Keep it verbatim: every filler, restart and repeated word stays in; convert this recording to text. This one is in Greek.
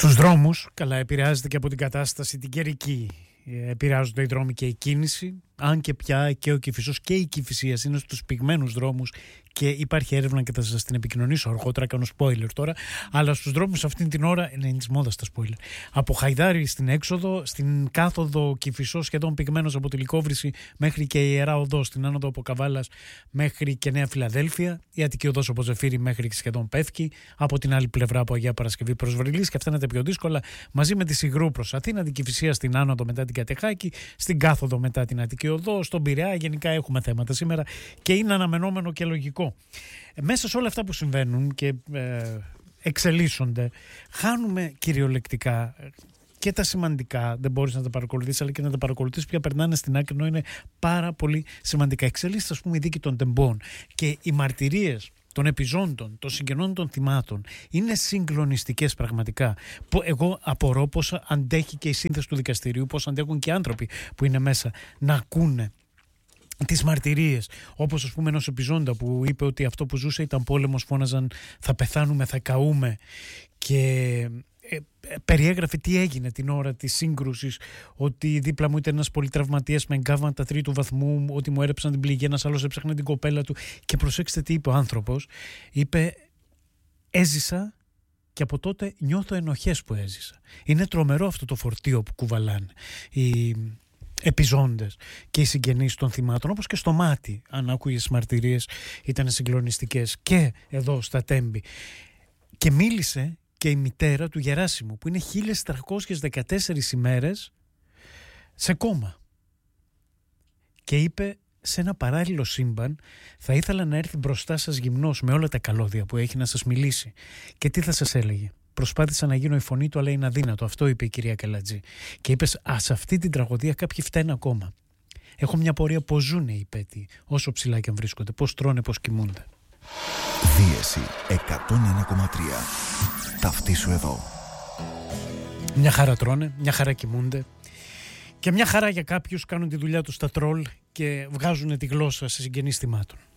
Στους δρόμους, καλά, επηρεάζεται και από την κατάσταση την καιρική. Επηρεάζονται οι δρόμοι και η κίνηση, αν και πια και ο Κηφισός και η Κηφισίας είναι στους πυγμένους δρόμους και υπάρχει έρευνα και θα σας την επικοινωνήσω αργότερα, κάνω spoiler τώρα, αλλά στους δρόμους αυτήν την ώρα είναι της μόδας τα spoiler. Από Χαϊδάρι στην έξοδο, στην κάθοδο Κηφισός σχεδόν πυγμένος από τη Λυκόβρηση μέχρι και η Ιερά Οδό, στην άνοδο από Καβάλας μέχρι και Νέα Φιλαδέλφια, η Αττική Οδός από Ζεφύρι μέχρι και σχεδόν Πεύκη, από την άλλη πλευρά από Αγία Παρασκευή προς Βρυλής και αυτά είναι τα πιο δύσκολα, μαζί με τη Σιγρού προς Αθήνα, την Κηφισία στην άνοδο μετά την Κατεχάκη, στην κάθοδο μετά την Αττική Οδό, στον Πειραιά. Γενικά έχουμε θέματα σήμερα και είναι αναμενόμενο και λογικό. Μέσα σε όλα αυτά που συμβαίνουν και ε, εξελίσσονται, χάνουμε κυριολεκτικά και τα σημαντικά, δεν μπορείς να τα παρακολουθήσεις, αλλά και να τα παρακολουθήσεις πια περνάνε στην άκρη, ενώ είναι πάρα πολύ σημαντικά. Εξελίσσεται, ας πούμε, η δίκη των τεμπών και οι μαρτυρίες των επιζώντων, των συγγενών των θυμάτων είναι συγκλονιστικές πραγματικά. Εγώ απορώ πώς αντέχει και η σύνθεση του δικαστηρίου, πώς αντέχουν και οι άνθρωποι που είναι μέσα να ακούνε τις μαρτυρίες, όπως ας πούμε ενός επιζώντα που είπε ότι αυτό που ζούσε ήταν πόλεμος, φώναζαν θα πεθάνουμε, θα καούμε, και ε, ε, περιέγραφε τι έγινε την ώρα της σύγκρουσης, ότι δίπλα μου ήταν ένας πολυτραυματίας με εγκάβματα τρίτου βαθμού, ότι μου έρεψαν την πληγή, ένας άλλος έψαχνε την κοπέλα του, και προσέξτε τι είπε ο άνθρωπος, είπε έζησα και από τότε νιώθω ενοχές που έζησα. Είναι τρομερό αυτό το φορτίο που κουβαλάνε οι επιζώντες και οι συγγενείς των θυμάτων, όπως και στο Μάτι, αν άκουγες τις μαρτυρίες ήταν συγκλονιστικές, και εδώ στα Τέμπη. Και μίλησε και η μητέρα του Γεράσιμου, που είναι χίλιες τριακόσιες δεκατέσσερις ημέρες σε κόμμα, και είπε σε ένα παράλληλο σύμπαν θα ήθελα να έρθει μπροστά σας γυμνός με όλα τα καλώδια που έχει να σας μιλήσει. Και τι θα σας έλεγε? Προσπάθησα να γίνω η φωνή του, αλλά είναι αδύνατο. Αυτό είπε η κυρία Καλατζή. Και είπε, α, σε αυτή την τραγωδία κάποιοι φταίνουν ακόμα. Έχω μια πορεία πώς ζουν οι υπέτειοι, όσο ψηλά και αν βρίσκονται, πώς τρώνε, πώς κοιμούνται. Δίεση εκατόν ένα κόμμα τρία. Ταυτίσου εδώ. Μια χαρά τρώνε, μια χαρά κοιμούνται. Και μια χαρά για κάποιους κάνουν τη δουλειά τους στα τρόλ και βγάζουν τη γλώσσα σε συγγενείς θυμάτων.